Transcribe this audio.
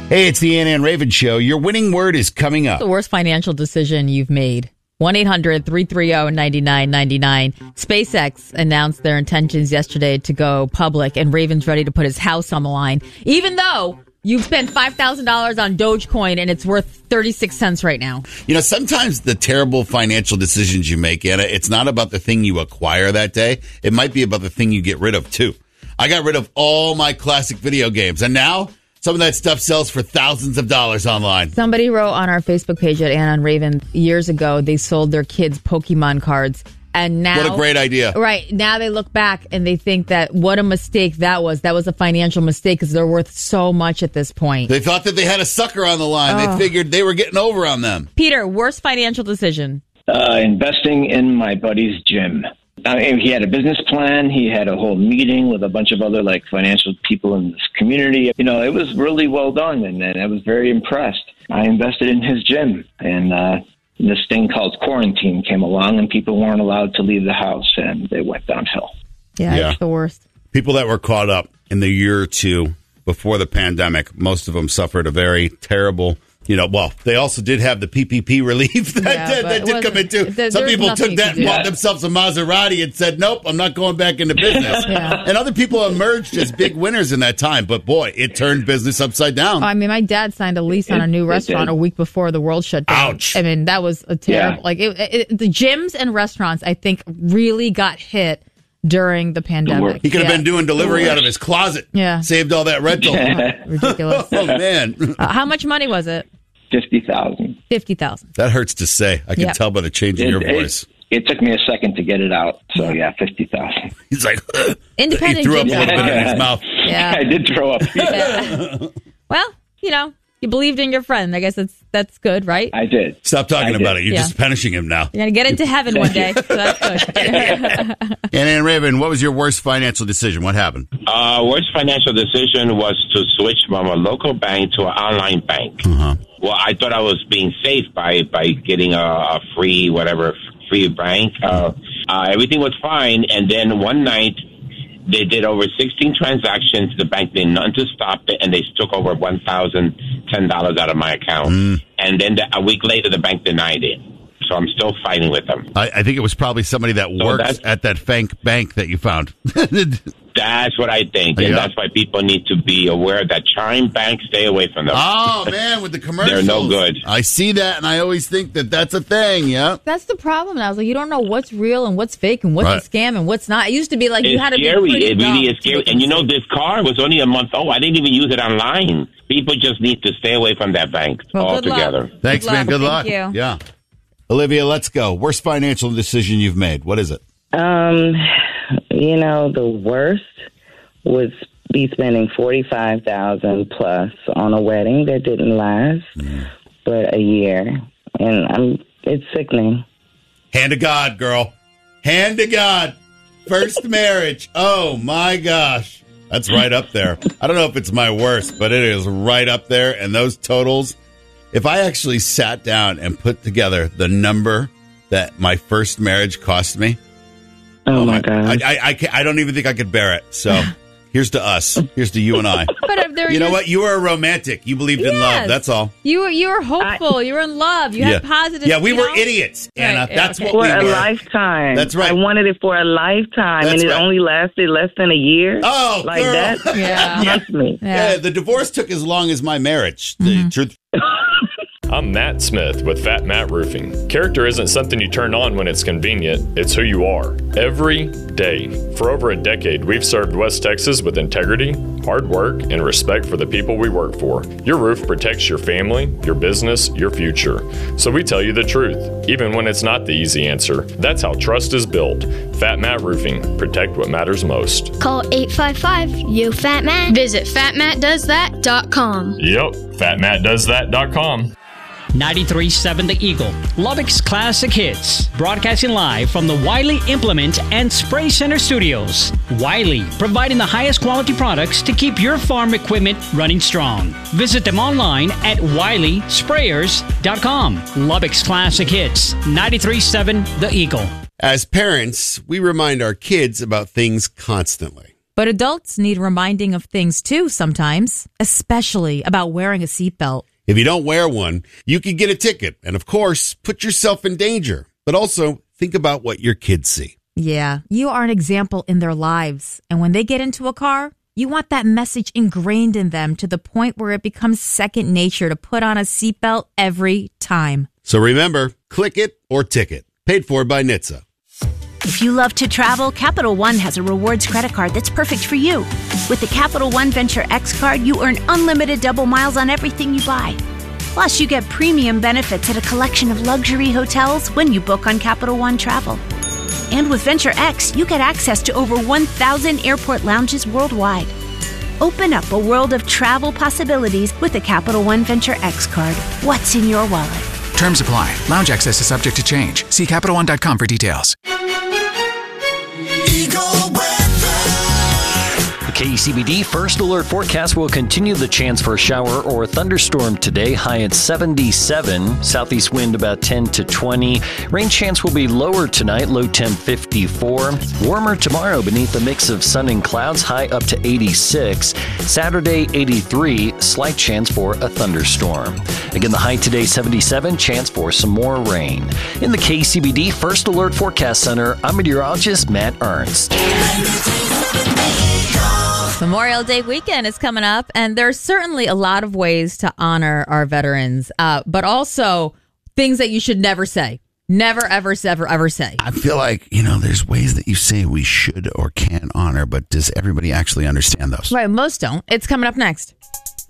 Hey, it's the Ann and Raven Show. Your winning word is coming up. The worst financial decision you've made. 1-800-330-9999. SpaceX announced their intentions yesterday to go public, and Raven's ready to put his house on the line, even though you've spent $5,000 on Dogecoin and it's worth 36 cents right now. You know, sometimes the terrible financial decisions you make, Anna, it's not about the thing you acquire that day. It might be about the thing you get rid of, too. I got rid of all my classic video games, and now some of that stuff sells for thousands of dollars online. Somebody wrote on our Facebook page at Anna and Raven years ago, they sold their kids Pokemon cards. And now, what a great idea. Right. Now they look back and they think that what a mistake that was. That was a financial mistake because they're worth so much at this point. They thought that they had a sucker on the line. They figured they were getting over on them. Peter, worst financial decision? Investing in my buddy's gym. He had a business plan. He had a whole meeting with a bunch of other financial people in this community. You know, it was really well done, and I was very impressed. I invested in his gym, and this thing called quarantine came along, and people weren't allowed to leave the house, and they went downhill. Yeah, it's the worst. People that were caught up in the year or two before the pandemic, most of them suffered a very terrible. They also did have the PPP relief that did come into. Some people took that and bought themselves a Maserati and said, nope, I'm not going back into business. And other people emerged as big winners in that time. But, boy, it turned business upside down. I mean, my dad signed a lease on a new restaurant a week before the world shut down. Ouch. I mean, that was a terrible. The gyms and restaurants, I think, really got hit during the pandemic. He could have been doing delivery out of his closet. Yeah. Saved all that rental. Ridiculous. Oh, man. How much money was it? $50,000. $50,000. That hurts to say. I can tell by the change in your voice. It took me a second to get it out. So, $50,000. He's like, independent. He threw up a little bit in his mouth. Yeah. I did throw up. Well, you believed in your friend. I guess that's good, right? I did. Stop talking about it. You're just punishing him now. You're going to get into heaven one day. So that's good. And Raven, what was your worst financial decision? What happened? Worst financial decision was to switch from a local bank to an online bank. Uh-huh. Well, I thought I was being safe by getting a free bank. Everything was fine. And then one night, they did over 16 transactions. The bank did nothing to stop it, and they took over $1,010 out of my account. And then a week later, the bank denied it. So I'm still fighting with them. I think it was probably somebody that works at that bank that you found. That's what I think. And that's why people need to be aware that Chime Bank, stay away from them. Oh, man, with the commercials. They're no good. I see that, and I always think that that's a thing, yeah. That's the problem. I was like, you don't know what's real and what's fake and what's a scam and what's not. It used to be like you had to be pretty It really is scary. And this car was only a month old. I didn't even use it online. People just need to stay away from that bank altogether. Thanks, man. Good luck. Thank you. Yeah. Olivia, let's go. Worst financial decision you've made. What is it? The worst would be spending $45,000 plus on a wedding that didn't last but a year, and it's sickening. Hand to God, girl. Hand to God. First marriage. Oh my gosh, that's right up there. I don't know if it's my worst, but it is right up there. And those totals, if I actually sat down and put together the number that my first marriage cost me, oh my God, I don't even think I could bear it. So here's to us. Here's to you and I. But if you know what? You were a romantic. You believed in love. That's all. You were hopeful. You were in love. You had positive. Yeah, we were idiots, Anna. That's what we were. For a lifetime. That's right. I wanted it for a lifetime, and it only lasted less than a year. Oh, like girl. that. Trust me. Yeah, the divorce took as long as my marriage. The truth. I'm Matt Smith with Fat Matt Roofing. Character isn't something you turn on when it's convenient, it's who you are. Every day. For over a decade, we've served West Texas with integrity, hard work, and respect for the people we work for. Your roof protects your family, your business, your future. So we tell you the truth, even when it's not the easy answer. That's how trust is built. Fat Matt Roofing. Protect what matters most. Call 855-YO-FAT-MAT. Visit fatmattdoesthat.com. Yep, fatmattdoesthat.com. 93.7 The Eagle, Lubbock's classic hits, broadcasting live from the Wiley Implement and Spray Center studios. Wiley, providing the highest quality products to keep your farm equipment running strong. Visit them online at WileySprayers.com. Lubbock's classic hits, 93.7 The Eagle. As parents, we remind our kids about things constantly. But adults need reminding of things too sometimes, especially about wearing a seatbelt. If you don't wear one, you could get a ticket and, of course, put yourself in danger. But also, think about what your kids see. Yeah, you are an example in their lives. And when they get into a car, you want that message ingrained in them to the point where it becomes second nature to put on a seatbelt every time. So remember, click it or ticket. Paid for by NHTSA. If you love to travel, Capital One has a rewards credit card that's perfect for you. With the Capital One Venture X card, you earn unlimited double miles on everything you buy. Plus, you get premium benefits at a collection of luxury hotels when you book on Capital One Travel. And with Venture X, you get access to over 1,000 airport lounges worldwide. Open up a world of travel possibilities with the Capital One Venture X card. What's in your wallet? Terms apply. Lounge access is subject to change. See CapitalOne.com for details. KCBD First Alert forecast will continue the chance for a shower or a thunderstorm today. High at 77. Southeast wind about 10 to 20. Rain chance will be lower tonight. Low temp 54. Warmer tomorrow beneath a mix of sun and clouds. High up to 86. Saturday 83. Slight chance for a thunderstorm. Again, the high today 77. Chance for some more rain. In the KCBD First Alert Forecast Center, I'm meteorologist Matt Ernst. Memorial Day weekend is coming up, and there's certainly a lot of ways to honor our veterans, but also things that you should never say. Never, ever say. I feel like, there's ways that you say we should or can honor, but does everybody actually understand those? Right, most don't. It's coming up next.